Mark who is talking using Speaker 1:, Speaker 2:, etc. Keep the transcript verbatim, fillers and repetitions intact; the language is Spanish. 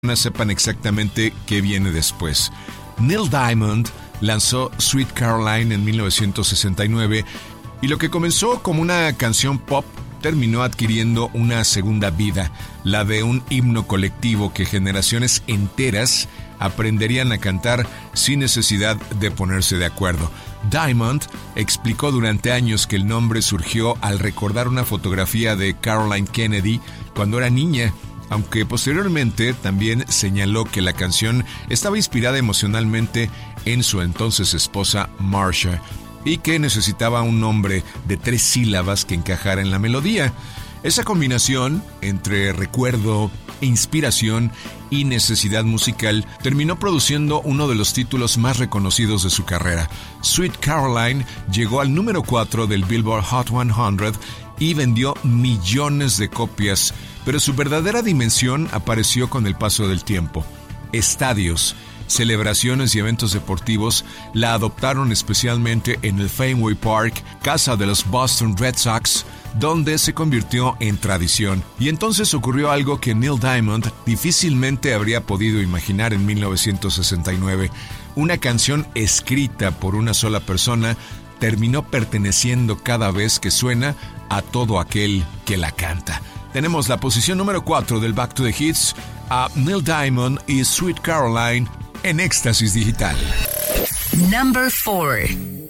Speaker 1: sepan exactamente qué viene después. Neil Diamond lanzó Sweet Caroline en mil novecientos sesenta y nueve y lo que comenzó como una canción pop terminó adquiriendo una segunda vida, la de un himno colectivo que generaciones enteras aprenderían a cantar sin necesidad de ponerse de acuerdo. Diamond explicó durante años que el nombre surgió al recordar una fotografía de Caroline Kennedy cuando era niña, aunque posteriormente también señaló que la canción estaba inspirada emocionalmente en su entonces esposa Marsha y que necesitaba un nombre de tres sílabas que encajara en la melodía. Esa combinación entre recuerdo, inspiración y necesidad musical terminó produciendo uno de los títulos más reconocidos de su carrera. Sweet Caroline llegó al número cuatro del Billboard Hot cien y vendió millones de copias, pero su verdadera dimensión apareció con el paso del tiempo. Estadios, celebraciones y eventos deportivos la adoptaron, especialmente en el Fenway Park, casa de los Boston Red Sox, donde se convirtió en tradición. Y entonces ocurrió algo que Neil Diamond difícilmente habría podido imaginar en mil novecientos sesenta y nueve. Una canción escrita por una sola persona terminó perteneciendo cada vez que suena a todo aquel que la canta. Tenemos la posición número cuatro del Back to the Hits, a Neil Diamond y Sweet Caroline en Éxtasis Digital.
Speaker 2: Number four.